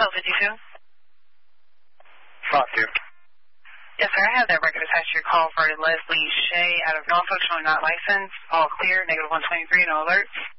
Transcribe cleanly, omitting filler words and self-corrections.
Motel 52? Foster. Yes, sir. I have that record attached to your call for Leslie Shea out of Norfolk showing not licensed. All clear, negative 123, no alerts.